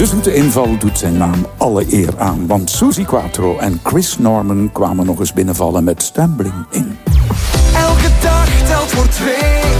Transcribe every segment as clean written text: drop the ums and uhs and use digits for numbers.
De zoete inval doet zijn naam alle eer aan. Want Suzy Quatro en Chris Norman kwamen nog eens binnenvallen met Stumbling In. Elke dag telt voor 2.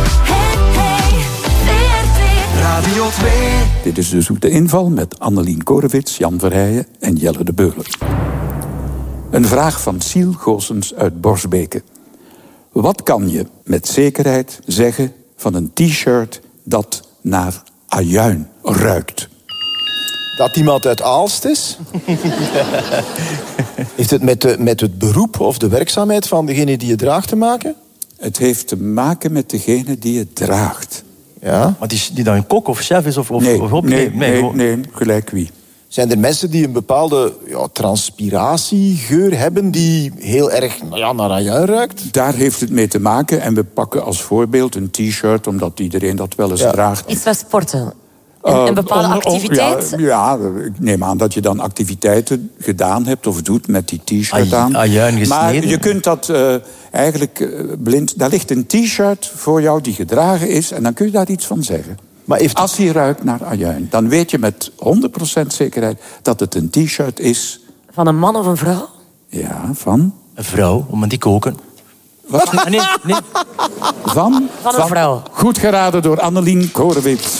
Radio 2. Dit is de zoete inval met Annelien Korewits, Jan Verheijen en Jelle de Beuler. Een vraag van Siel Goossens uit Borsbeke. Wat kan je met zekerheid zeggen van een t-shirt dat naar ajuin ruikt? Dat iemand uit Aalst is? Heeft het met het beroep of de werkzaamheid van degene die het draagt te maken? Het heeft te maken met degene die het draagt. Ja? Maar die dan een kok of chef is? Nee, gelijk wie. Zijn er mensen die een bepaalde transpiratiegeur hebben die heel erg naar ajuin ruikt? Daar heeft het mee te maken. En we pakken als voorbeeld een t-shirt, omdat iedereen dat wel eens draagt. Iets van sporten. Een bepaalde activiteit? Ja, ik neem aan dat je dan activiteiten gedaan hebt of doet met die t-shirt aan. Ajuin gesneden. Maar je kunt dat eigenlijk blind... Daar ligt een t-shirt voor jou die gedragen is en dan kun je daar iets van zeggen. Maar als hij ruikt naar ajuin, dan weet je met 100% zekerheid dat het een t-shirt is... Van een man of een vrouw? Ja, van... Een vrouw, om die koken. Wat? Nee. Van een vrouw. Goed geraden door Annelien Korewits.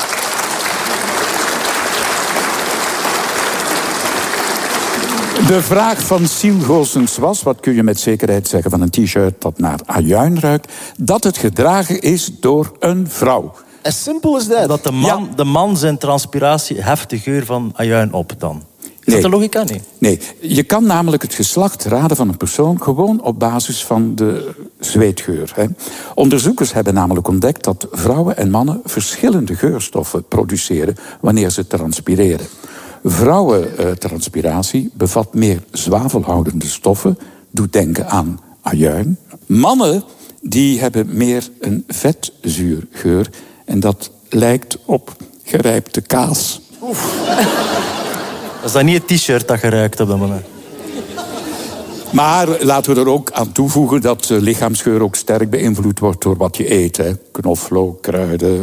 De vraag van Siel Goossens was... wat kun je met zekerheid zeggen van een t-shirt dat naar ajuin ruikt? Dat het gedragen is door een vrouw. As simple as that. Dat de man zijn transpiratie heft de geur van ajuin op dan. Is dat de logica? Nee, je kan namelijk het geslacht raden van een persoon... gewoon op basis van de zweetgeur. Hè. Onderzoekers hebben namelijk ontdekt dat vrouwen en mannen... verschillende geurstoffen produceren wanneer ze transpireren. Vrouwentranspiratie bevat meer zwavelhoudende stoffen... doet denken aan ajuin. Mannen die hebben meer een vetzuurgeur... en dat lijkt op gerijpte kaas. Oef. Dat is dan niet het t-shirt dat je ruikt op dat moment. Maar laten we er ook aan toevoegen dat lichaamsgeur ook sterk beïnvloed wordt door wat je eet. Hè. Knoflook, kruiden,